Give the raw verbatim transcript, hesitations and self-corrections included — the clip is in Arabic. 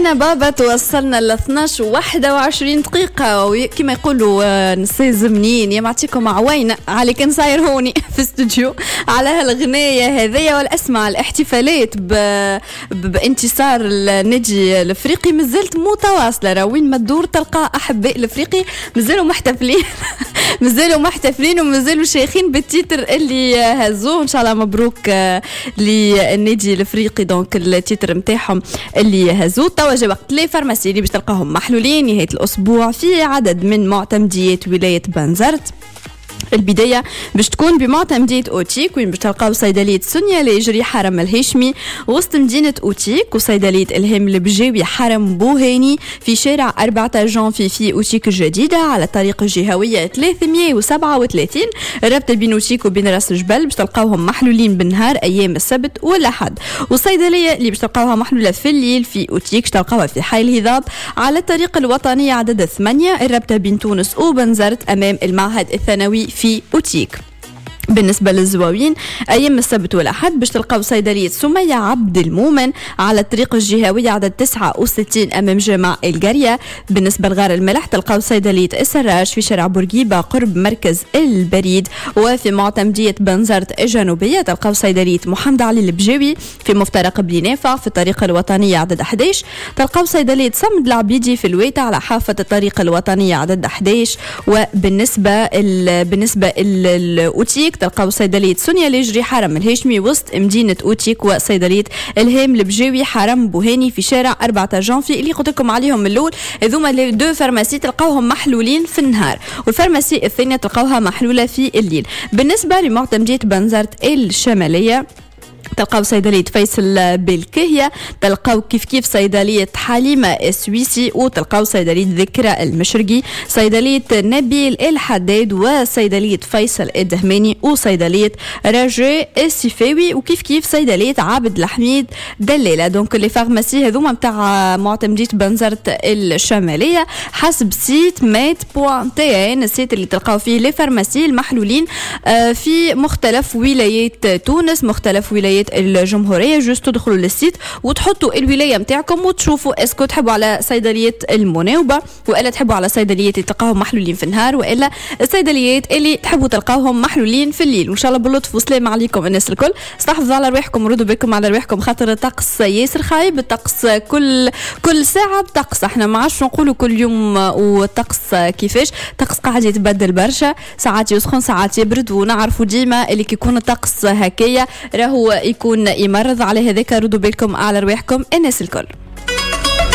أنا بابا توصلنا ل اثناش وواحدة وعشرين دقيقة، وكما يقولوا نسيز منين يا معطيكم عوين عليك نصاير هوني في استوديو على هالغنية هذية والأسماء الاحتفالات ب... بانتصار النادي الافريقي مازلت متواصلة. راه وين ما تدور تلقى أحباء الافريقي مازالوا محتفلين مازالوا محتفلين ومازالوا شيخين بالتيتر اللي هزوه. إن شاء الله مبروك للنادي الافريقي دونك التيتر متاعهم اللي هزوه. تواجه وقت لي فارماسي اللي باش تلقاهم محلولين نهاية الأسبوع في عدد من معتمديات ولاية بنزرت. البداية باش تكون بمعتمدية أوتيك وين باش تلقاو صيدلية سونيا ليجري حرم الهاشمي وسط مدينة أوتيك، وصيدلية الهام البجاوي حرم بوهاني في شارع أربعة جانفي في أوتيك الجديدة على الطريق الجهوية ثلاثمية وسبعة وثلاثين الرابطة بين أوتيك وبين راس الجبل باش تلقاوهم محلولين بالنهار أيام السبت والأحد. والصيدلية اللي باش تلقاوها محلولة في الليل في أوتيك تلقاوها في حي الهضاب على الطريق الوطني عدد ثمانية الرابطة بين تونس وبنزرت أمام المعهد الثانوي في أوتيك. بالنسبة للزواوين أيام السبت والأحد باش تلقاو صيدلية سمية عبد المؤمن على الطريق الجهوية عدد تسعة وستين أمام جامع القرية. بالنسبة لغار الملح تلقاو صيدلية السراج في شارع بورقيبة قرب مركز البريد. وفي معتمدية بنزرت الجنوبية تلقاو صيدلية محمد علي البجاوي في مفترق بنافع في الطريق الوطنية عدد أحد عشر. تلقاو صيدلية صمد العبيدي في الويتة على حافة الطريق الوطنية عدد أحد عشر. وبالنسبة ال... بالنسبة الأوتيك تلقاو صيدلية سونيا ليجري حرم الهاشمي وسط مدينة أوتيك، وصيدلية الهام البجاوي حرم بوهاني في شارع أربعة جانفي اللي قلت لكم عليهم من الأول. هذوما لي دو فارماسي تلقاوهم محلولين في النهار، والفارماسي الثانية تلقاوها محلولة في الليل. بالنسبة لمعتمدية بنزرت الشمالية تلقاو صيدلية فيصل بالكهية، تلقاو كيف كيف صيدلية حليمة السويسي، وتلقاو صيدلية ذكرى المشرقي، صيدلية نبيل الحداد، وصيدلية فيصل الدهماني، وصيدلية رجاء السفاوي، وكيف كيف صيدلية عابد الحميد دليلة. دونك لي فارماسي هذوما متاع معتمدية بنزرت الشمالية حسب سيت ميت بوان تي ان السيت اللي تلقاو فيه لي فارماسي المحلولين في مختلف ولايات تونس مختلف ولايات الجمهورية. جوست تدخلوا للسيت وتحطوا الولاية متاعكم وتشوفوا اسكو تحبوا على صيدلية المناوبة وإلا تحبوا على صيدليات اللي تلقاهم محلولين في النهار وإلا الصيدليات اللي تحبوا تلقاوهم محلولين في الليل. وإن شاء الله باللطف وسلام عليكم الناس الكل. استحفظوا على رواحكم ردوا بكم على رواحكم خاطر الطقس ياسر خايب. الطقس كل كل ساعة بطقس، احنا ما عادش نقولوا كل يوم والطقس كيفاش. الطقس قاعد يتبدل برشا، ساعات يسخن ساعات يبرد، ونعرفوا ديما اللي كيكون الطقس هكايا راهو يكون يمرض. على هذاك ردوا بالكم على رواحكم الناس الكل.